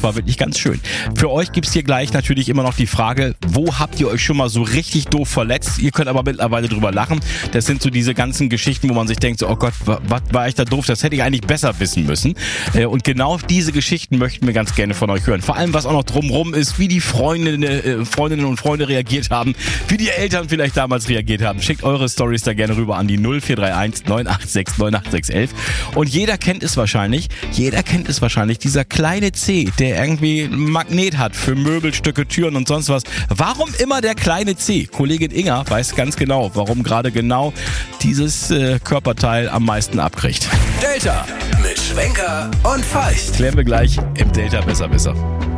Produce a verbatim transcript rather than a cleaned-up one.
war wirklich ganz schön. Für euch gibt's hier gleich natürlich immer noch die Frage, wo habt ihr euch schon mal so richtig doof verletzt? Ihr könnt aber mittlerweile drüber lachen. Das sind so diese ganzen Geschichten, wo man sich denkt, so, oh Gott, was war ich da doof? Das hätte ich eigentlich besser wissen müssen. Und genau diese Geschichten möchten wir ganz gerne von euch hören. Vor allem, was auch noch drumrum ist, wie die Freundinnen, Freundinnen und Freunde reagiert haben, wie die Eltern vielleicht damals reagiert haben. Schickt eure Storys da gerne rüber an die null vier drei eins neun acht sechs neun acht sechs eins eins. Und jeder kennt es wahrscheinlich, jeder kennt es wahrscheinlich, dieser kleine C, der irgendwie einen Magnet hat für Möbelstücke, Türen und sonst was. Warum immer der kleine C? Kollegin Inga weiß ganz genau, warum gerade genau dieses äh, Körperteil am meisten abkriegt. Delta mit Schwenker und Feist. Klären wir gleich im Delta Besserwisser.